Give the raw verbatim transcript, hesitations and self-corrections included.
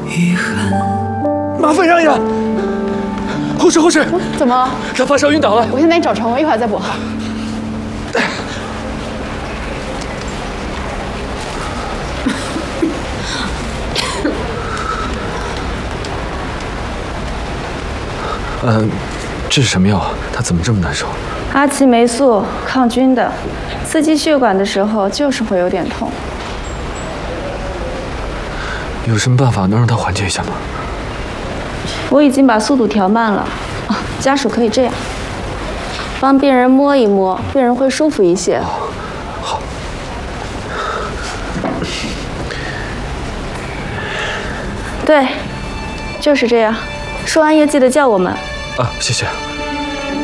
遗憾。 麻烦让一让，护士护士， 怎么了？ 他发烧晕倒了。 我先带你找陈我一会儿再补号。 嗯，这是什么药啊？他怎么这么难受？ 阿奇霉素，抗菌的，刺激血管的时候就是会有点痛。 有什么办法能让他缓解一下吗？ 我已经把速度调慢了。啊，家属可以这样，帮病人摸一摸，病人会舒服一些。 好。 对，就是这样。说完药记得叫我们。 啊，谢谢。